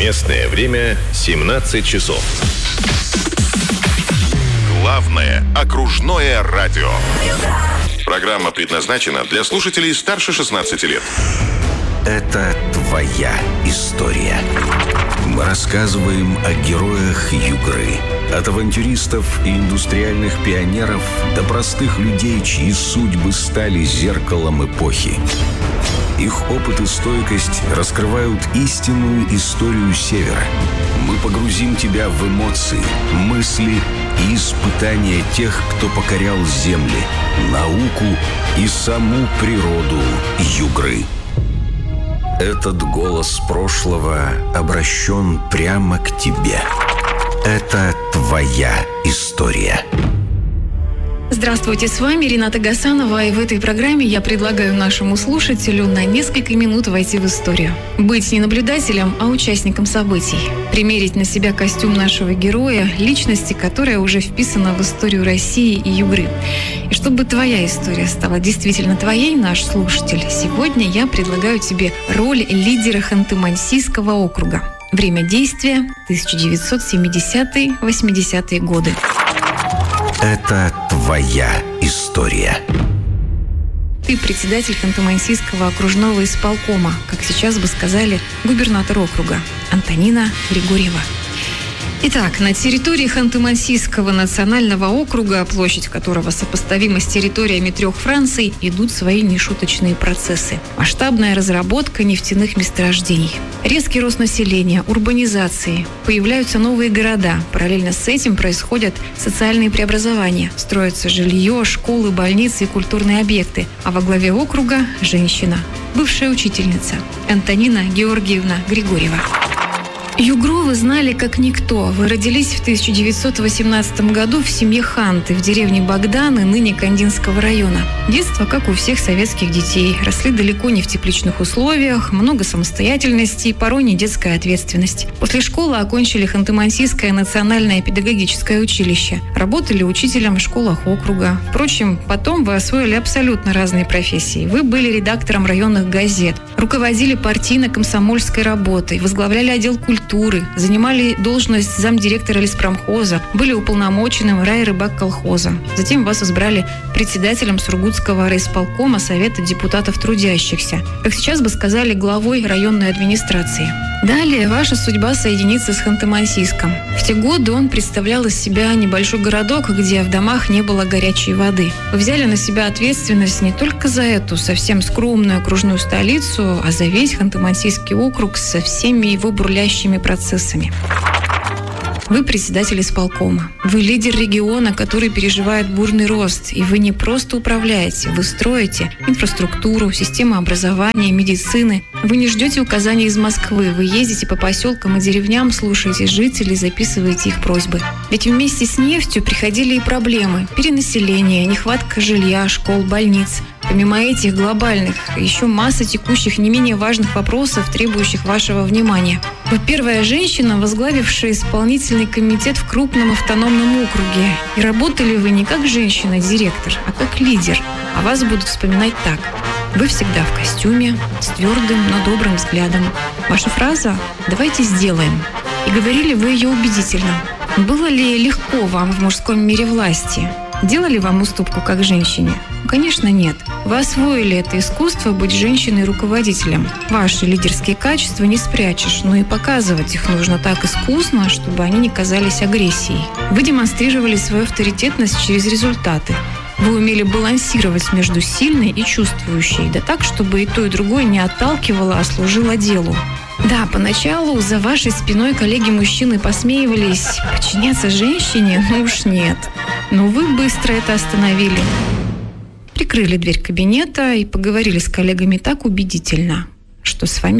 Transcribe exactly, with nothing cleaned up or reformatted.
Местное время семнадцать часов. Главное окружное радио. Программа предназначена для слушателей старше шестнадцати лет. Это твоя история. Мы рассказываем о героях Югры. От авантюристов и индустриальных пионеров до простых людей, чьи судьбы стали зеркалом эпохи. Их опыт и стойкость раскрывают истинную историю Севера. Мы погрузим тебя в эмоции, мысли и испытания тех, кто покорял земли, науку и саму природу Югры. Этот голос прошлого обращен прямо к тебе. Это твоя история. Здравствуйте, с вами Рената Гасанова, и в этой программе я предлагаю нашему слушателю на несколько минут войти в историю. Быть не наблюдателем, а участником событий. Примерить на себя костюм нашего героя, личности, которая уже вписана в историю России и Югры. И чтобы твоя история стала действительно твоей, наш слушатель, сегодня я предлагаю тебе роль лидера Ханты-Мансийского округа. Время действия – тысяча девятьсот семидесятые - восьмидесятые годы. Это твоя история. Ты председатель Ханты-Мансийского окружного исполкома, как сейчас бы сказали, губернатор округа Антонина Григорьева. Итак, на территории Ханты-Мансийского национального округа, площадь которого сопоставима с территориями трех Франций, идут свои нешуточные процессы. Масштабная разработка нефтяных месторождений, резкий рост населения, урбанизации, появляются новые города. Параллельно с этим происходят социальные преобразования. Строятся жилье, школы, больницы и культурные объекты. А во главе округа – женщина, бывшая учительница Антонина Георгиевна Григорьева. Югру вы знали как никто. Вы родились в тысяча девятьсот восемнадцатом году в семье Ханты в деревне Богданы, ныне Кандинского района. Детство, как у всех советских детей. Росли далеко не в тепличных условиях, много самостоятельности и порой не детская ответственность. После школы окончили Ханты-Мансийское национальное педагогическое училище. Работали учителем в школах округа. Впрочем, потом вы освоили абсолютно разные профессии. Вы были редактором районных газет, руководили партийно-комсомольской работой, возглавляли отдел культуры, занимали должность замдиректора леспромхоза, были уполномоченным райрыбак-колхоза. Затем вас избрали председателем Сургутского райисполкома Совета депутатов трудящихся. Как сейчас бы сказали, главой районной администрации. Далее ваша судьба соединится с Ханты-Мансийском. В те годы он представлял из себя небольшой городок, где в домах не было горячей воды. Вы взяли на себя ответственность не только за эту совсем скромную окружную столицу, а за весь Ханты-Мансийский округ со всеми его бурлящими процессами. Вы председатель исполкома. Вы лидер региона, который переживает бурный рост. И вы не просто управляете, вы строите инфраструктуру, систему образования, медицины. Вы не ждете указаний из Москвы. Вы ездите по поселкам и деревням, слушаете жителей, записываете их просьбы. Ведь вместе с нефтью приходили и проблемы. Перенаселение, нехватка жилья, школ, больниц. Помимо этих глобальных, еще масса текущих не менее важных вопросов, требующих вашего внимания. Вы первая женщина, возглавившая исполнительный комитет в крупном автономном округе. И работали вы не как женщина-директор, а как лидер. А вас будут вспоминать так. Вы всегда в костюме, с твердым, но добрым взглядом. Ваша фраза «давайте сделаем». И говорили вы ее убедительно. Было ли легко вам в мужском мире власти? Делали вам уступку как женщине? Конечно, нет. Вы освоили это искусство быть женщиной-руководителем. Ваши лидерские качества не спрячешь, но и показывать их нужно так искусно, чтобы они не казались агрессией. Вы демонстрировали свою авторитетность через результаты. Вы умели балансировать между сильной и чувствующей, да так, чтобы и то, и другое не отталкивало, а служило делу. Да, поначалу за вашей спиной коллеги-мужчины посмеивались. Подчиняться женщине? Ну уж нет. Но вы быстро это остановили. Прикрыли дверь кабинета и поговорили с коллегами так убедительно, что с вами